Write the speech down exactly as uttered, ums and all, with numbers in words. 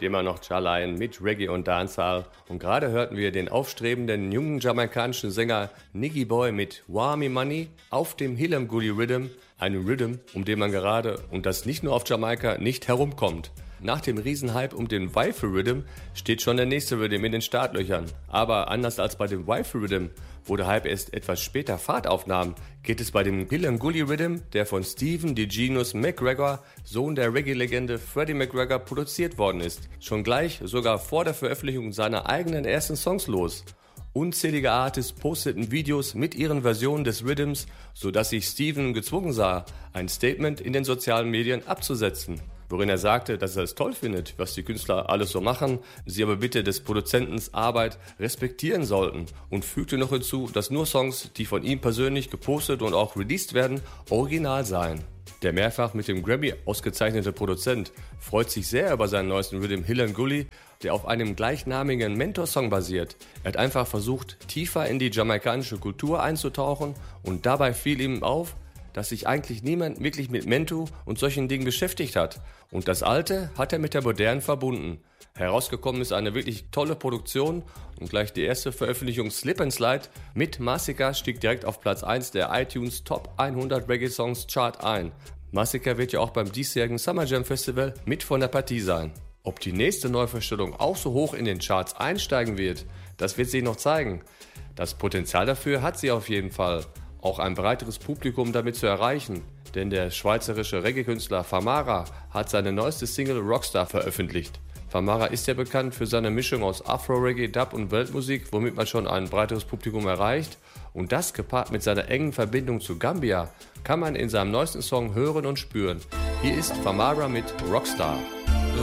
immer noch Jah-Lion mit Reggae und Dancehall. Und gerade hörten wir den aufstrebenden jungen jamaikanischen Sänger Niggy Boy mit Wami Money auf dem Hillam Gully Rhythm, einem Rhythm, um den man gerade, und das nicht nur auf Jamaika, nicht herumkommt. Nach dem Riesenhype um den Wifle Rhythm steht schon der nächste Rhythm in den Startlöchern. Aber anders als bei dem Wifle Rhythm, wo der Hype erst etwas später Fahrt aufnahm, geht es bei dem Hillam Gully Rhythm, der von Stephen DeGenius McGregor, Sohn der Reggae-Legende Freddie McGregor, produziert worden ist, schon gleich sogar vor der Veröffentlichung seiner eigenen ersten Songs los. Unzählige Artists posteten Videos mit ihren Versionen des Rhythms, sodass sich Stephen gezwungen sah, ein Statement in den sozialen Medien abzusetzen, worin er sagte, dass er es toll findet, was die Künstler alles so machen, sie aber bitte des Produzentens Arbeit respektieren sollten, und fügte noch hinzu, dass nur Songs, die von ihm persönlich gepostet und auch released werden, original seien. Der mehrfach mit dem Grammy ausgezeichnete Produzent freut sich sehr über seinen neuesten Rhythm Hillam Gully, der auf einem gleichnamigen Mentor-Song basiert. Er hat einfach versucht, tiefer in die jamaikanische Kultur einzutauchen, und dabei fiel ihm auf, dass sich eigentlich niemand wirklich mit Mento und solchen Dingen beschäftigt hat. Und das Alte hat er mit der Modernen verbunden. Herausgekommen ist eine wirklich tolle Produktion, und gleich die erste Veröffentlichung Slip and Slide mit Masika stieg direkt auf Platz eins der iTunes Top hundert Reggae Songs Chart ein. Masika wird ja auch beim diesjährigen Summer Jam Festival mit von der Partie sein. Ob die nächste Neuverstellung auch so hoch in den Charts einsteigen wird, das wird sich noch zeigen. Das Potenzial dafür hat sie auf jeden Fall, auch ein breiteres Publikum damit zu erreichen, denn der schweizerische Reggae-Künstler Famara hat seine neueste Single Rockstar veröffentlicht. Famara ist ja bekannt für seine Mischung aus Afro-Reggae, Dub und Weltmusik, womit man schon ein breiteres Publikum erreicht, und das gepaart mit seiner engen Verbindung zu Gambia kann man in seinem neuesten Song hören und spüren. Hier ist Famara mit Rockstar.